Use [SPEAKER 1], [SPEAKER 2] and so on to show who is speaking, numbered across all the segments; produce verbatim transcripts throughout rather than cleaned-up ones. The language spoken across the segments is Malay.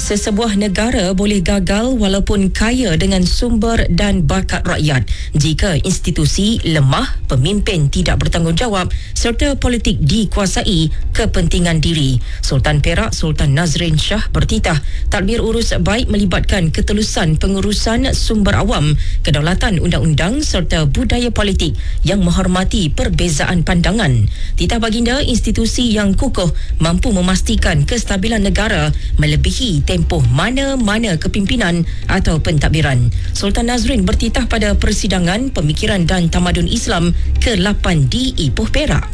[SPEAKER 1] Sesebuah negara boleh gagal walaupun kaya dengan sumber dan bakat rakyat jika institusi lemah, pemimpin tidak bertanggungjawab serta politik dikuasai kepentingan diri. Sultan Perak Sultan Nazrin Shah bertitah tadbir urus baik melibatkan ketelusan pengurusan sumber awam, kedaulatan undang-undang serta budaya politik yang menghormati perbezaan pandangan. Titah baginda institusi yang kukuh mampu memastikan kestabilan negara melebihi tempoh mana-mana kepimpinan atau pentadbiran. Sultan Nazrin bertitah pada persidangan pemikiran dan tamadun Islam ke lapan di Ipoh Perak.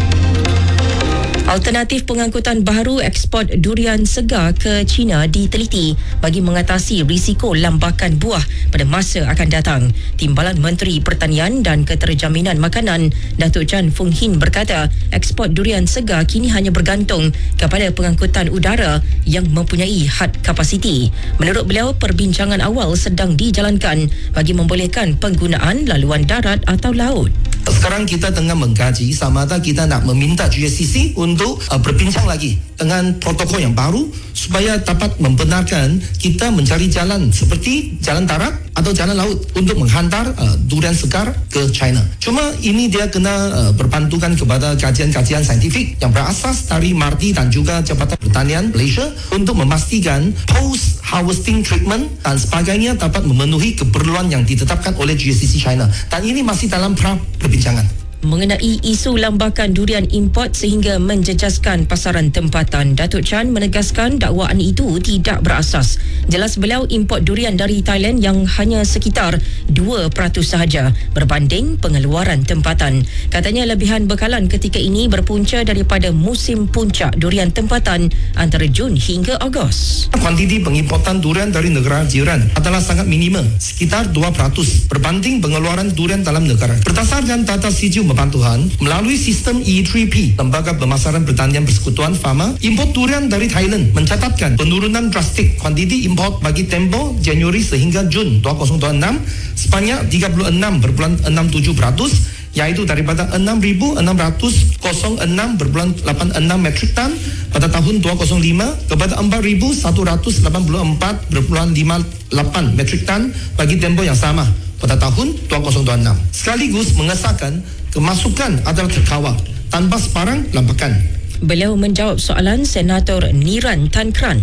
[SPEAKER 1] Alternatif pengangkutan baharu ekspor durian segar ke China diteliti bagi mengatasi risiko lambakan buah pada masa akan datang. Timbalan Menteri Pertanian dan Keterjaminan Makanan Datuk Chan Fung Hin berkata ekspor durian segar kini hanya bergantung kepada pengangkutan udara yang mempunyai had kapasiti. Menurut beliau, perbincangan awal sedang dijalankan bagi membolehkan penggunaan laluan darat atau laut.
[SPEAKER 2] Sekarang kita tengah mengkaji sama ada kita nak meminta G S C C untuk uh, berbincang lagi dengan protokol yang baru supaya dapat membenarkan kita mencari jalan seperti jalan darat atau jalan laut untuk menghantar uh, durian segar ke China. Cuma ini dia kena uh, berpantukan kepada kajian-kajian saintifik yang berasas dari M A R D I dan juga Jabatan Pertanian Malaysia untuk memastikan post-harvesting treatment dan sebagainya dapat memenuhi keperluan yang ditetapkan oleh G S C C China. Dan ini masih dalam pra perbincangan.
[SPEAKER 1] Mengenai isu lambakan durian import sehingga menjejaskan pasaran tempatan, Datuk Chan menegaskan dakwaan itu tidak berasas. Jelas beliau, import durian dari Thailand yang hanya sekitar dua peratus sahaja berbanding pengeluaran tempatan. Katanya lebihan bekalan ketika ini berpunca daripada musim puncak durian tempatan antara Jun hingga Ogos.
[SPEAKER 2] Kuantiti pengimportan durian dari negara jiran adalah sangat minima, sekitar dua peratus berbanding pengeluaran durian dalam negara. Berdasarkan data Siju Pembantuan melalui sistem E tiga P, Lembaga Pemasaran Pertanian Persekutuan Fama, import durian dari Thailand mencatatkan penurunan drastik kuantiti import bagi tempoh Januari sehingga Jun dua ribu dua puluh enam sebanyak tiga puluh enam perpuluhan enam tujuh peratus, iaitu daripada enam ribu enam ratus enam perpuluhan lapan enam metrik tan pada tahun dua ribu lima kepada empat ribu satu ratus lapan puluh empat perpuluhan lima lapan metrik tan bagi tempoh yang sama pada tahun dua ribu dua puluh enam. Sekaligus mengesahkan kemasukan adalah terkawal tanpa sebarang lambakan.
[SPEAKER 1] Beliau menjawab soalan Senator Niran Tan Kran.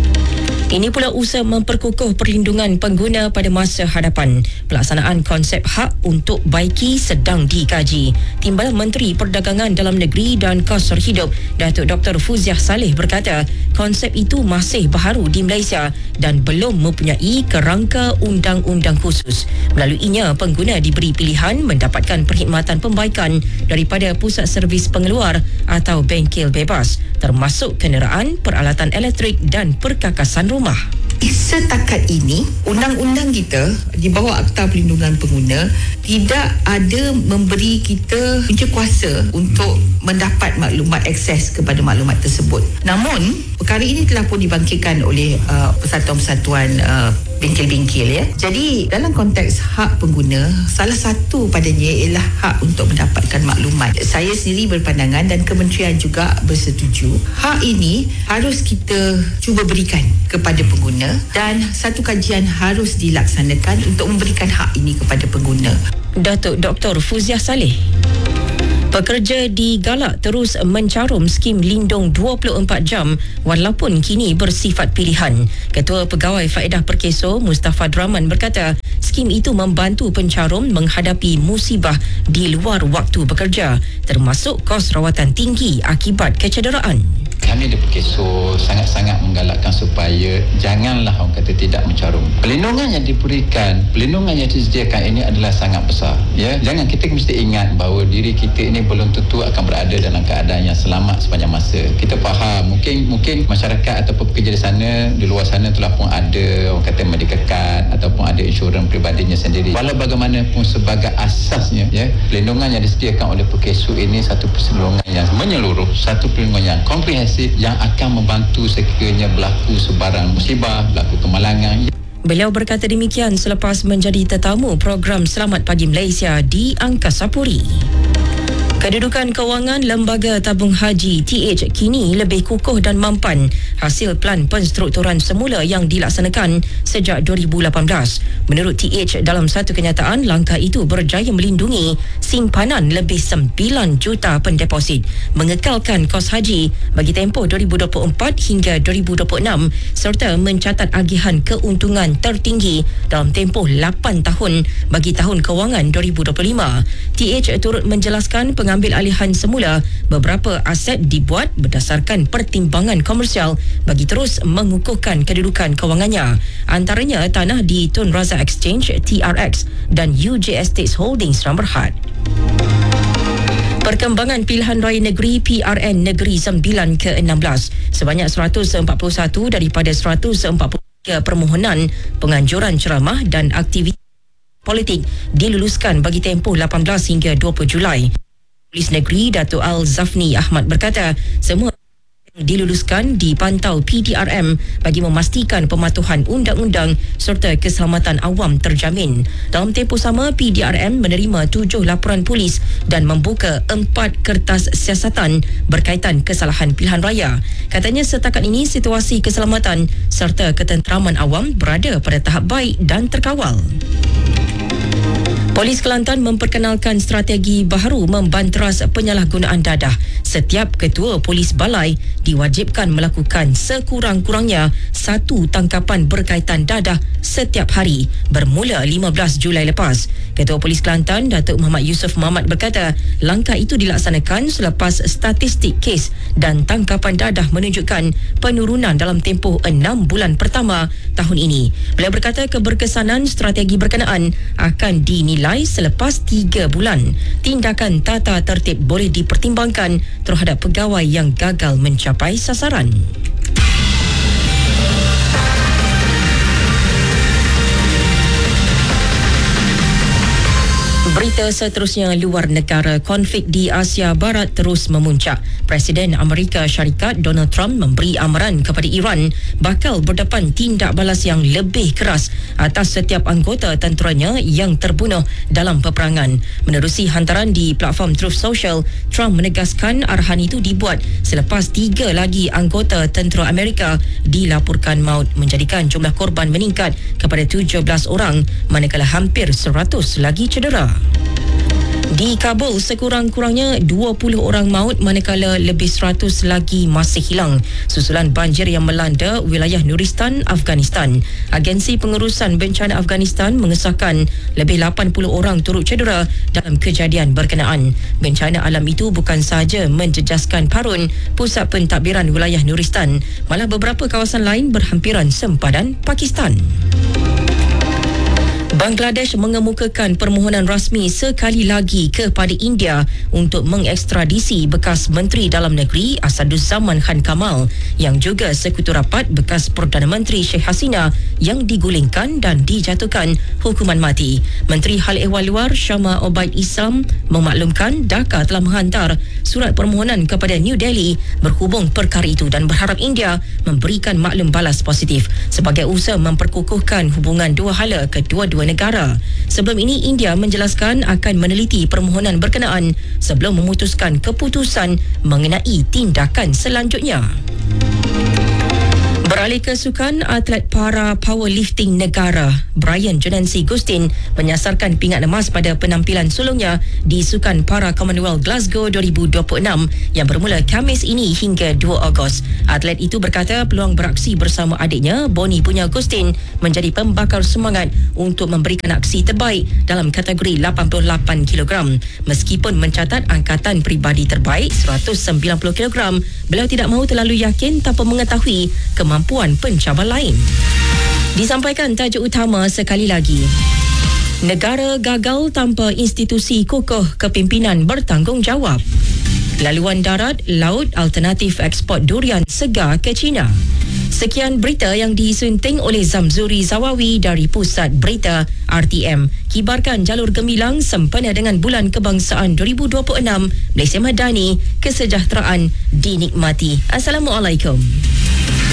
[SPEAKER 1] Ini pula usaha memperkukuh perlindungan pengguna pada masa hadapan. Pelaksanaan konsep hak untuk baiki sedang dikaji. Timbalan Menteri Perdagangan Dalam Negeri dan Kos Hidup Datuk Doktor Fuziah Saleh berkata konsep itu masih baharu di Malaysia dan belum mempunyai kerangka undang-undang khusus. Melaluinya, pengguna diberi pilihan mendapatkan perkhidmatan pembaikan daripada pusat servis pengeluar atau bengkel bebas, termasuk kenderaan, peralatan elektrik dan perkakasan rumah.
[SPEAKER 3] Setakat ini, undang-undang kita di bawah Akta Perlindungan Pengguna tidak ada memberi kita punca kuasa untuk mendapat maklumat, akses kepada maklumat tersebut. Namun, perkara ini telah pun dibangkitkan oleh uh, persatuan-persatuan uh, bengkel-bengkel ya. Jadi dalam konteks hak pengguna, salah satu padanya ialah hak untuk mendapatkan maklumat. Saya sendiri berpandangan dan kementerian juga bersetuju, hak ini harus kita cuba berikan kepada pengguna dan satu kajian harus dilaksanakan untuk memberikan hak ini kepada pengguna.
[SPEAKER 1] Datuk Doktor Fuziah Saleh. Pekerja digalak terus mencarum skim lindung dua puluh empat jam walaupun kini bersifat pilihan. Ketua Pegawai Faedah Perkeso Mustafa Draman berkata, skim itu membantu pencarum menghadapi musibah di luar waktu bekerja, termasuk kos rawatan tinggi akibat kecederaan.
[SPEAKER 4] Kami di Perkeso sangat-sangat menggalakkan supaya janganlah orang kata tidak mencarum. Perlindungan yang diberikan, perlindungan yang disediakan ini adalah sangat besar. Ya, jangan kita mesti ingat bahawa diri kita ini belum tentu akan berada dalam keadaan yang selamat sepanjang masa. Kita faham mungkin mungkin masyarakat ataupun pekerja di sana di luar sana telah pun ada orang kata medical card ataupun ada insurans peribadinya sendiri. Walau bagaimanapun sebagai asasnya ya, perlindungan yang disediakan oleh Perkeso ini satu perlindungan yang menyeluruh, satu perlindungan yang komprehensif yang akan membantu sekiranya berlaku sebarang musibah, berlaku kemalangan.
[SPEAKER 1] Beliau berkata demikian selepas menjadi tetamu program Selamat Pagi Malaysia di Angkasa Puri. Kedudukan kewangan Lembaga Tabung Haji T H kini lebih kukuh dan mampan hasil plan penstrukturan semula yang dilaksanakan sejak dua ribu lapan belas. Menurut T H, dalam satu kenyataan, langkah itu berjaya melindungi simpanan lebih sembilan juta pendeposit, mengekalkan kos haji bagi tempoh dua ribu dua puluh empat hingga dua ribu dua puluh enam serta mencatat agihan keuntungan tertinggi dalam tempoh lapan tahun bagi tahun kewangan dua ribu dua puluh lima. T H turut menjelaskan pengambil alihan semula beberapa aset dibuat berdasarkan pertimbangan komersial bagi terus mengukuhkan kedudukan kewangannya, antaranya tanah di Tun Razak Exchange T R X dan U J Estates Holdings Ramberhad. Perkembangan pilihan raya negeri P R N Negeri sembilan ke enam belas, sebanyak seratus empat puluh satu daripada seratus empat puluh tiga permohonan penganjuran ceramah dan aktiviti politik diluluskan bagi tempoh lapan belas hingga dua puluh Julai. Polis Negeri Datuk Al-Zafni Ahmad berkata, semua diluluskan dipantau P D R M bagi memastikan pematuhan undang-undang serta keselamatan awam terjamin. Dalam tempoh sama, P D R M menerima tujuh laporan polis dan membuka empat kertas siasatan berkaitan kesalahan pilihan raya. Katanya setakat ini situasi keselamatan serta ketenteraman awam berada pada tahap baik dan terkawal. Polis Kelantan memperkenalkan strategi baharu membanteras penyalahgunaan dadah. Setiap ketua polis balai diwajibkan melakukan sekurang-kurangnya satu tangkapan berkaitan dadah setiap hari bermula lima belas Julai lepas. Ketua Polis Kelantan, Datuk Muhammad Yusof Muhammad berkata, langkah itu dilaksanakan selepas statistik kes dan tangkapan dadah menunjukkan penurunan dalam tempoh enam bulan pertama tahun ini. Beliau berkata keberkesanan strategi berkenaan akan dinilai selepas tiga bulan. Tindakan tata tertib boleh dipertimbangkan terhadap pegawai yang gagal mencapai sasaran. Berita seterusnya, luar negara. Konflik di Asia Barat terus memuncak. Presiden Amerika Syarikat Donald Trump memberi amaran kepada Iran bakal berdepan tindak balas yang lebih keras atas setiap anggota tenteranya yang terbunuh dalam peperangan. Menerusi hantaran di platform Truth Social, Trump menegaskan arahan itu dibuat selepas tiga lagi anggota tentera Amerika dilaporkan maut, menjadikan jumlah korban meningkat kepada tujuh belas orang manakala hampir seratus lagi cedera. Di Kabul, sekurang-kurangnya dua puluh orang maut manakala lebih seratus lagi masih hilang susulan banjir yang melanda wilayah Nuristan, Afghanistan. Agensi Pengurusan Bencana Afghanistan mengesahkan lebih lapan puluh orang turut cedera dalam kejadian berkenaan. Bencana alam itu bukan sahaja menjejaskan Parun, pusat pentadbiran wilayah Nuristan, malah beberapa kawasan lain berhampiran sempadan Pakistan. Bangladesh mengemukakan permohonan rasmi sekali lagi kepada India untuk mengekstradisi bekas Menteri Dalam Negeri Asaduzzaman Khan Kamal yang juga sekutu rapat bekas Perdana Menteri Sheikh Hasina yang digulingkan dan dijatuhkan hukuman mati. Menteri Hal Ehwal Luar Syama Obaid Islam memaklumkan Dhaka telah menghantar surat permohonan kepada New Delhi berhubung perkara itu dan berharap India memberikan maklum balas positif sebagai usaha memperkukuhkan hubungan dua hala kedua-dua negara. Sebelum ini, India menjelaskan akan meneliti permohonan berkenaan sebelum memutuskan keputusan mengenai tindakan selanjutnya. Beralih ke sukan, atlet para powerlifting negara Brian Jonansi Gustin menyasarkan pingat emas pada penampilan sulungnya di Sukan Para Commonwealth Glasgow dua ribu dua puluh enam yang bermula Khamis ini hingga dua Ogos. Atlet itu berkata peluang beraksi bersama adiknya Bonnie punya Gustin menjadi pembakar semangat untuk memberikan aksi terbaik dalam kategori lapan puluh lapan kilogram. Meskipun mencatat angkatan peribadi terbaik seratus sembilan puluh kilogram, beliau tidak mahu terlalu yakin tanpa mengetahui kemampuan pencabar lain. Disampaikan tajuk utama sekali lagi. Negara gagal tanpa institusi kokoh kepimpinan bertanggungjawab. Laluan darat, laut alternatif ekspor durian segar ke China. Sekian berita yang disunting oleh Zamzuri Zawawi dari Pusat Berita R T M. Kibarkan jalur gemilang sempena dengan Bulan Kebangsaan dua ribu dua puluh enam. Malaysia Madani, kesejahteraan dinikmati. Assalamualaikum.